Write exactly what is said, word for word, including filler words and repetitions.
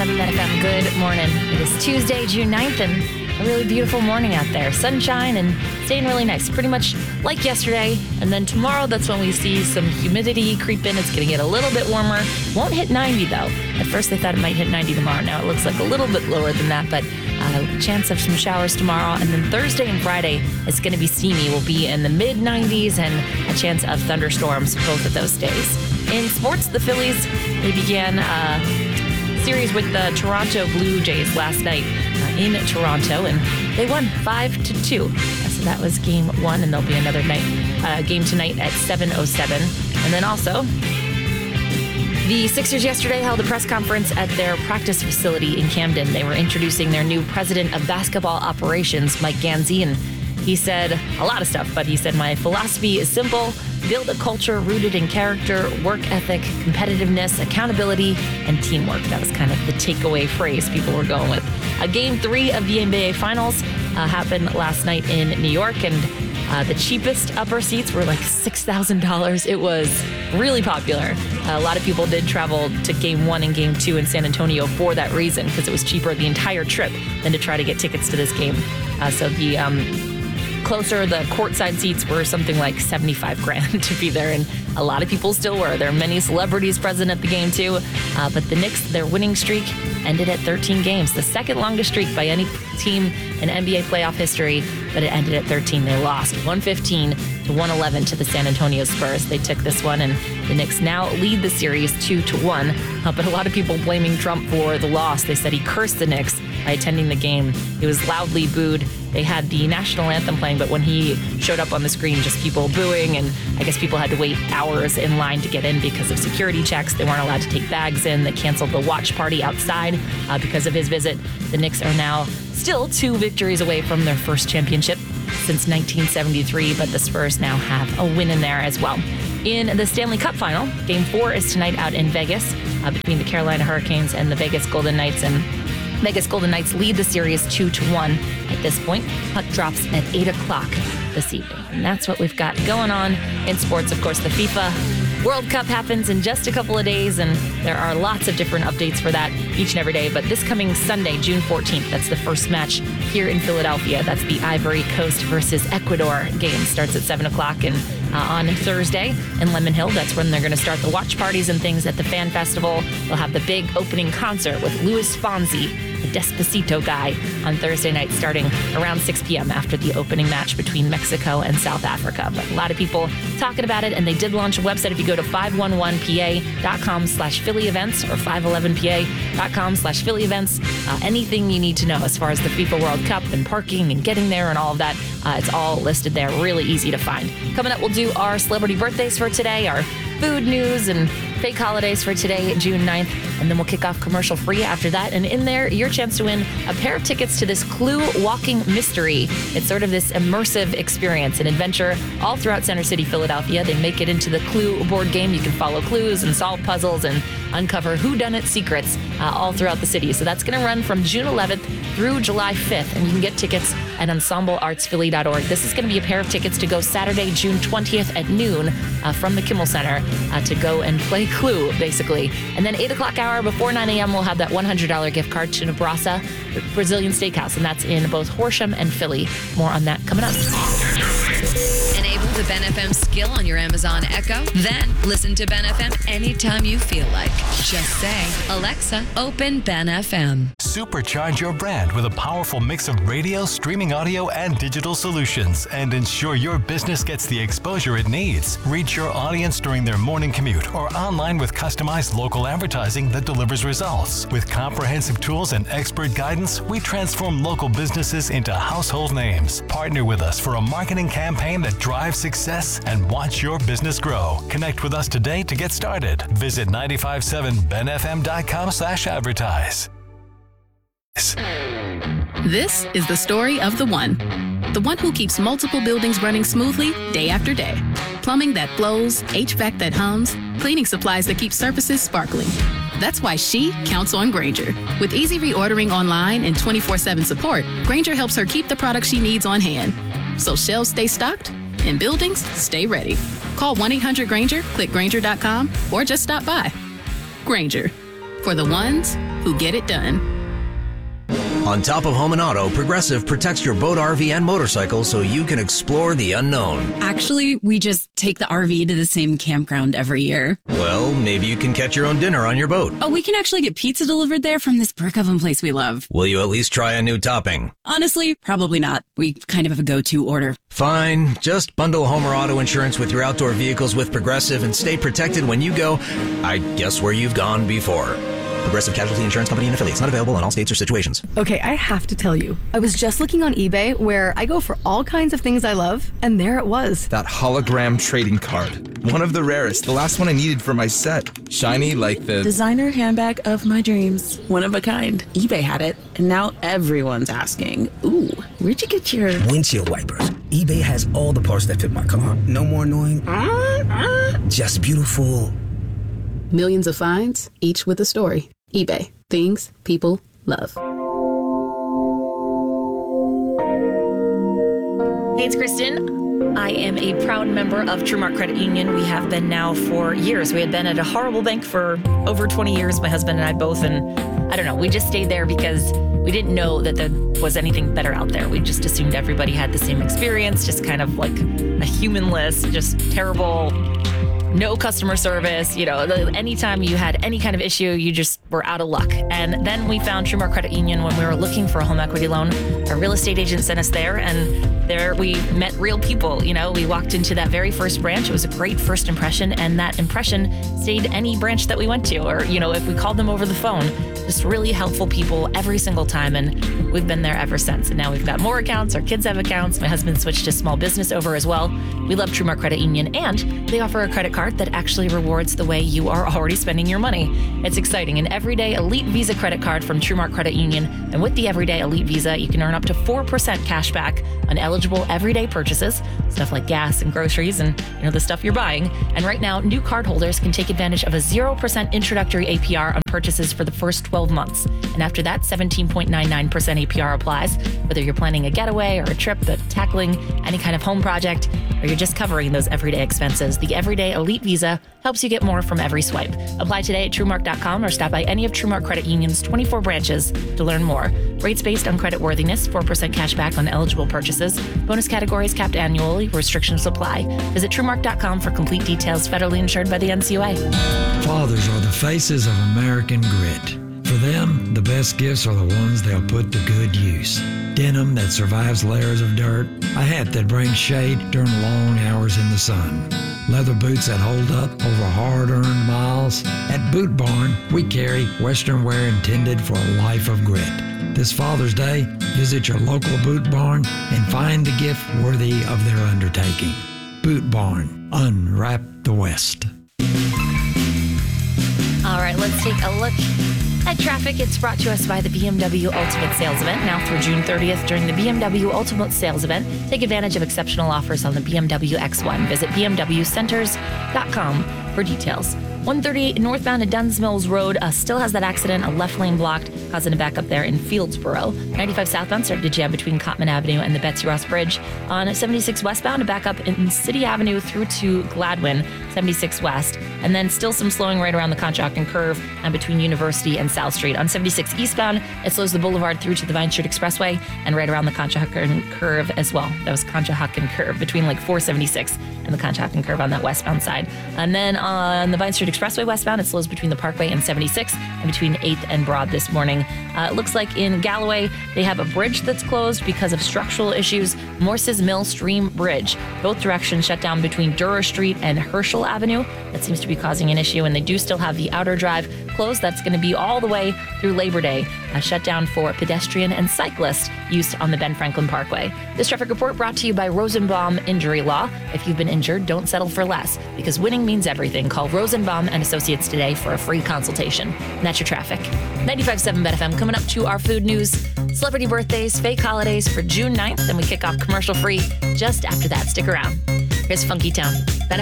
Ben F M, good morning. It is Tuesday, June ninth, and a really beautiful morning out there. Sunshine and staying really nice. Pretty much like yesterday. And then tomorrow, that's when we see some humidity creep in. It's going to get a little bit warmer. Won't hit ninety, though. At first, they thought it might hit ninety tomorrow. Now it looks like a little bit lower than that, but uh, chance of some showers tomorrow. And then Thursday and Friday, it's going to be steamy. We'll be in the mid nineties and a chance of thunderstorms both of those days. In sports, the Phillies, they began uh, series with the Toronto Blue Jays last night uh, in Toronto, and they won five to two. So that was game one, and there'll be another night uh, game tonight at seven oh seven. And then also, the Sixers yesterday held a press conference at their practice facility in Camden. They were introducing their new president of basketball operations, Mike Ganzi, and he said a lot of stuff, but he said, "My philosophy is simple. Build a culture rooted in character, work ethic, competitiveness, accountability, and teamwork." That was kind of the takeaway phrase people were going with. Uh, game three of the N B A Finals uh, happened last night in New York, and uh, the cheapest upper seats were like six thousand dollars. It was really popular. Uh, a lot of people did travel to game one and game two in San Antonio for that reason, because it was cheaper the entire trip than to try to get tickets to this game. Uh, so the... Um, Closer, the courtside seats were something like seventy-five grand to be there, and a lot of people still were. There are many celebrities present at the game, too. Uh, but the Knicks, their winning streak ended at thirteen games, the second longest streak by any team in N B A playoff history, but it ended at thirteen. They lost one fifteen to one eleven to the San Antonio Spurs. They took this one, and the Knicks now lead the series two to one. Uh, but a lot of people blaming Trump for the loss. They said he cursed the Knicks by attending the game. He was loudly booed. They had the national anthem playing, but when he showed up on the screen, just people booing, and I guess people had to wait hours in line to get in because of security checks. They weren't allowed to take bags in. They canceled the watch party outside uh, because of his visit. The Knicks are now still two victories away from their first championship since nineteen seventy-three, but the Spurs now have a win in there as well. In the Stanley Cup final, Game four is tonight out in Vegas uh, between the Carolina Hurricanes and the Vegas Golden Knights, and Vegas Golden Knights lead the series two to one at this point. Puck drops at eight o'clock this evening. And that's what we've got going on in sports. Of course, the FIFA World Cup happens in just a couple of days, and there are lots of different updates for that each and every day. But this coming Sunday, June fourteenth, that's the first match here in Philadelphia. That's the Ivory Coast versus Ecuador game. Starts at seven o'clock, and uh, on Thursday in Lemon Hill, that's when they're going to start the watch parties and things at the Fan Festival. They'll have the big opening concert with Luis Fonsi, the Despacito guy, on Thursday night starting around six p.m. after the opening match between Mexico and South Africa. But a lot of people talking about it, and they did launch a website. If you go to five eleven p a dot com slash Philly events or five eleven p a dot com slash Philly events, uh, anything you need to know as far as the FIFA World Cup and parking and getting there and all of that, uh, it's all listed there. Really easy to find. Coming up, we'll do our celebrity birthdays for today, our food news and fake holidays for today, June ninth, and then we'll kick off commercial free after that. And in there, your chance to win a pair of tickets to this Clue Walking Mystery. It's sort of this immersive experience, an adventure all throughout Center City, Philadelphia. They make it into the Clue board game. You can follow clues and solve puzzles and uncover whodunit secrets uh, all throughout the city. So that's going to run from June eleventh through July fifth, and you can get tickets at ensemble arts philly dot org. This is going to be a pair of tickets to go Saturday, June twentieth at noon uh, from the Kimmel Center uh, to go and play Clue, basically. And then eight o'clock hour before nine a.m., we'll have that one hundred dollars gift card to Nebraska Brazilian Steakhouse, and that's in both Horsham and Philly. More on that coming up. Enable the Ben F M skill on your Amazon Echo. Then listen to Ben F M anytime you feel like. Just say, Alexa, open Ben F M. Supercharge your brand with a powerful mix of radio, streaming audio, and digital solutions, and ensure your business gets the exposure it needs. Reach your audience during their morning commute or online with customized local advertising that delivers results. With comprehensive tools and expert guidance, we transform local businesses into household names. Partner with us for a marketing campaign that drives success and watch your business grow. Connect with us today to get started. Visit nine five seven ben f m dot com slash advertise. This is the story of the one. The one who keeps multiple buildings running smoothly day after day. Plumbing that flows, H V A C that hums, cleaning supplies that keep surfaces sparkling. That's why she counts on Grainger. With easy reordering online and twenty-four seven support, Grainger helps her keep the products she needs on hand. So shelves stay stocked and buildings stay ready. Call one eight hundred Grainger, click Grainger dot com, or just stop by. Grainger, for the ones who get it done. On top of home and auto, Progressive protects your boat, R V, and motorcycle so you can explore the unknown. Actually, we just take the R V to the same campground every year. Well, maybe you can catch your own dinner on your boat. Oh, we can actually get pizza delivered there from this brick oven place we love. Will you at least try a new topping? Honestly, probably not. We kind of have a go-to order. Fine. Just bundle home or auto insurance with your outdoor vehicles with Progressive and stay protected when you go, I guess, where you've gone before. Progressive Casualty Insurance Company and affiliates. Not available in all states or situations. Okay, I have to tell you. I was just looking on eBay where I go for all kinds of things I love, and there it was. That hologram trading card. One of the rarest. The last one I needed for my set. Shiny like the... designer handbag of my dreams. One of a kind. eBay had it, and now everyone's asking, ooh, where'd you get your... windshield wipers. eBay has all the parts that fit my car. No more annoying... just beautiful... Millions of finds, each with a story. eBay. Things people love. Hey, it's Kristen. I am a proud member of TrueMark Credit Union. We have been now for years. We had been at a horrible bank for over twenty years, my husband and I both, and I don't know, we just stayed there because we didn't know that there was anything better out there. We just assumed everybody had the same experience, just kind of like a human-less, just terrible... no customer service, you know, anytime you had any kind of issue, you just were out of luck. And then we found TrueMark Credit Union when we were looking for a home equity loan. Our real estate agent sent us there, and there we met real people. You know, we walked into that very first branch. It was a great first impression, and that impression stayed any branch that we went to, or, you know, if we called them over the phone. Just really helpful people every single time, and we've been there ever since. And now we've got more accounts. Our kids have accounts. My husband switched his small business over as well. We love TrueMark Credit Union, and they offer a credit card that actually rewards the way you are already spending your money. It's exciting. An everyday elite Visa credit card from TrueMark Credit Union. And with the everyday elite Visa, you can earn up to four percent cash back on eligible everyday purchases, stuff like gas and groceries and, you know, the stuff you're buying. And right now, new cardholders can take advantage of a zero percent introductory A P R on purchases for the first twelve months. And after that, seventeen point nine nine percent A P R applies, whether you're planning a getaway or a trip, but tackling any kind of home project, or you're just covering those everyday expenses. The Everyday Elite Visa helps you get more from every swipe. Apply today at TrueMark dot com or stop by any of TrueMark Credit Union's twenty-four branches to learn more. Rates based on credit worthiness, four percent cash back on eligible purchases. Bonus categories capped annually. Restrictions apply. Visit TrueMark dot com for complete details. Federally insured by the N C U A. Fathers are the faces of American grit. For them, the best gifts are the ones they'll put to good use. Denim that survives layers of dirt, a hat that brings shade during long hours in the sun, leather boots that hold up over hard-earned miles. At Boot Barn, we carry Western wear intended for a life of grit. This Father's Day, visit your local Boot Barn and find a gift worthy of their undertaking. Boot Barn, unwrap the West. All right, let's take a look at traffic. It's brought to us by the B M W Ultimate Sales Event. Now through June thirtieth, during the B M W Ultimate Sales Event, take advantage of exceptional offers on the B M W X one. Visit B M W Centers dot com for details. one thirty-eight northbound at Duns Mills Road uh, still has that accident, a left lane blocked, causing a backup there in Fieldsboro. ninety-five southbound started to jam between Cotman Avenue and the Betsy Ross Bridge. On seventy-six westbound, a backup in City Avenue through to Gladwin, seventy-six west. And then still some slowing right around the Conshohocken Curve and between University and South Street. On seventy-six eastbound, it slows the boulevard through to the Vine Street Expressway and right around the Conshohocken Curve as well. That was Conshohocken Curve between like four seventy-six and the Conshohocken Curve on that westbound side. And then on the Vine Street Expressway westbound, it slows between the Parkway and seventy-six and between eighth and Broad this morning. Uh, it looks like in Galloway, they have a bridge that's closed because of structural issues. Morse's Mill Stream Bridge. Both directions shut down between Durer Street and Herschel Avenue. That seems to be causing an issue, and they do still have the outer drive closed. That's going to be all the way through Labor Day. A shutdown for pedestrian and cyclist use on the Ben Franklin Parkway. This traffic report brought to you by Rosenbaum Injury Law. If you've been injured, don't settle for less, because winning means everything. Call Rosenbaum and Associates today for a free consultation. And that's your traffic. ninety-five point seven B E T F M. Coming up to our food news, celebrity birthdays, fake holidays for June ninth, then we kick off commercial free just after that. Stick around. Here's Funky Town.